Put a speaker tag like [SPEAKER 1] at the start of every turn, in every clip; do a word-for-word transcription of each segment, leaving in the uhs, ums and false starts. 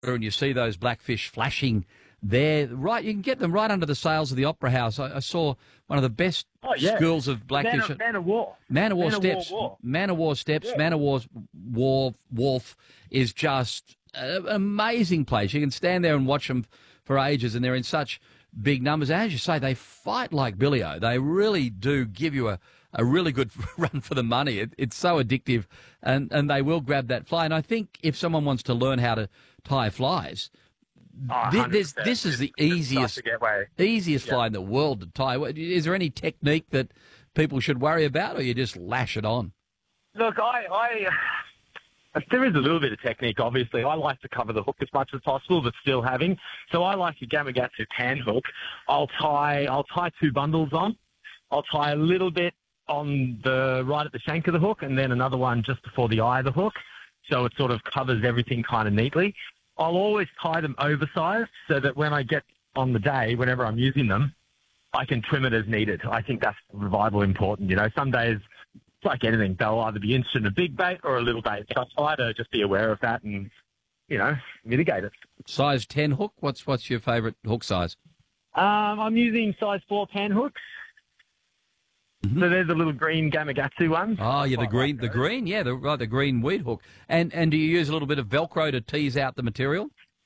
[SPEAKER 1] and you see those blackfish flashing there, right, you can get them right under the sails of the Opera House. I, I saw one of the best oh, yeah. schools of blackfish.
[SPEAKER 2] Man of, Man of War.
[SPEAKER 1] Man of War
[SPEAKER 2] Man
[SPEAKER 1] Steps.
[SPEAKER 2] Of War.
[SPEAKER 1] Man of War Steps. Yeah. Man of War's Wharf, Wharf is just an amazing place. You can stand there and watch them for ages, and they're in such big numbers. As you say, they fight like Billy-O. They really do give you a, a really good run for the money. It, it's so addictive, and, and they will grab that fly. And I think if someone wants to learn how to tie flies,
[SPEAKER 2] oh,
[SPEAKER 1] this, this, this is the easiest easiest
[SPEAKER 2] yeah.
[SPEAKER 1] fly in the world to tie. Is there any technique that people should worry about, or you just lash it on?
[SPEAKER 2] Look, I... I... There is a little bit of technique, obviously. I like to cover the hook as much as possible, but still having. So I like a Gamakatsu pan hook. I'll tie, I'll tie two bundles on. I'll tie a little bit on the right at the shank of the hook, and then another one just before the eye of the hook. So it sort of covers everything kind of neatly. I'll always tie them oversized so that when I get on the day, whenever I'm using them, I can trim it as needed. I think that's vital important. You know, some days, it's like anything, they'll either be interested in a big bait or a little bait. So I try to just be aware of that and, you know, mitigate it.
[SPEAKER 1] Size ten hook? What's what's your favourite hook size?
[SPEAKER 2] Um, I'm using size four pan hooks. Mm-hmm. So there's the little green Gamakatsu ones.
[SPEAKER 1] Oh, yeah, the green, the green, yeah, the right, the green weed hook. And and do you use a little bit of Velcro to tease out the material?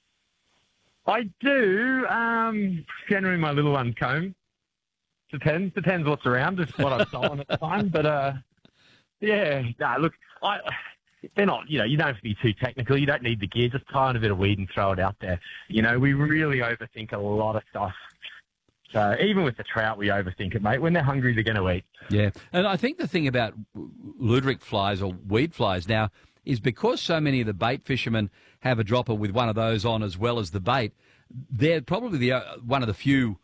[SPEAKER 2] I do. Um, generally, my little one's comb. Depends. Depends what's around. It's what I've stolen at the time. But uh, yeah, no. Nah, look, I. They're not. You know, you don't have to be too technical. You don't need the gear. Just tie on a bit of weed and throw it out there. You know, we really overthink a lot of stuff. So even with the trout, we overthink it, mate. When they're hungry, they're going to eat.
[SPEAKER 1] Yeah, and I think the thing about Ludwig flies or weed flies now is because so many of the bait fishermen have a dropper with one of those on as well as the bait, they're probably the uh, one of the few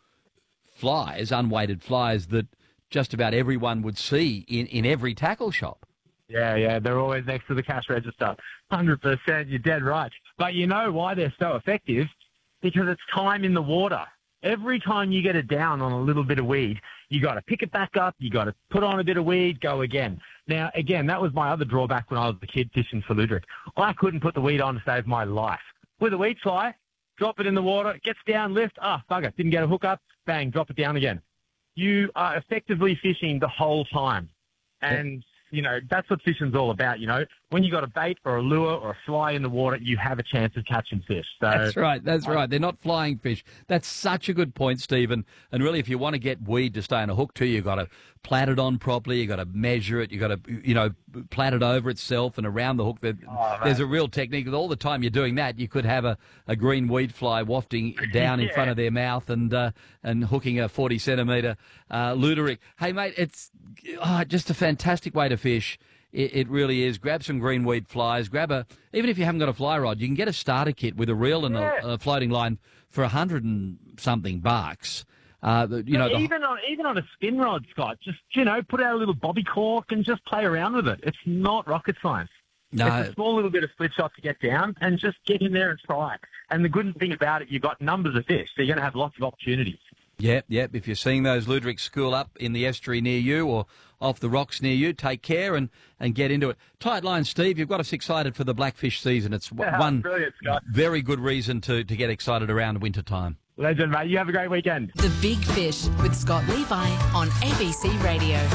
[SPEAKER 1] flies, unweighted flies, that just about everyone would see in, in every tackle shop.
[SPEAKER 2] Yeah, yeah, they're always next to the cash register. one hundred percent, you're dead right. But you know why they're so effective? Because it's time in the water. Every time you get it down on a little bit of weed, you got to pick it back up, you got to put on a bit of weed, go again. Now, again, that was my other drawback when I was a kid fishing for Ludwig. I couldn't put the weed on to save my life. With a weed fly, drop it in the water, it gets down, lift, ah, bugger, didn't get a hook up, bang, drop it down again. You are effectively fishing the whole time. And, you know, that's what fishing's all about, you know. When you got a bait or a lure or a fly in the water, you have a chance of catching fish. So,
[SPEAKER 1] that's right, that's right. They're not flying fish. That's such a good point, Stephen. And really, if you want to get weed to stay on a hook too, you've got to plat it on properly, you've got to measure it, you've got to, you know, plat it over itself and around the hook. There, oh, there's a real technique. All the time you're doing that, you could have a, a green weed fly wafting down yeah. in front of their mouth and uh, and hooking a forty centimetre uh, Ludwig. Hey, mate, it's oh, just a fantastic way to fish. It, it really is. Grab some green weed flies. Grab a, even if you haven't got a fly rod, you can get a starter kit with a reel and yeah. a, a floating line for a hundred and something bucks. Uh, you know,
[SPEAKER 2] even
[SPEAKER 1] the,
[SPEAKER 2] on even on a spin rod, Scott, just, you know, put out a little bobby cork and just play around with it. It's not rocket science. No. It's a small little bit of split shot to get down and just get in there and try it. And the good thing about it, you've got numbers of fish, so you're going to have lots of opportunities.
[SPEAKER 1] Yep, yep. If you're seeing those Ludwig school up in the estuary near you or off the rocks near you, take care and, and get into it. Tight line, Steve, you've got us excited for the blackfish season. It's
[SPEAKER 2] yeah,
[SPEAKER 1] one
[SPEAKER 2] Scott.
[SPEAKER 1] very good reason to, to get excited around winter time.
[SPEAKER 2] Legend, mate. You have a great weekend.
[SPEAKER 3] The Big Fish with Scott Levi on A B C Radio.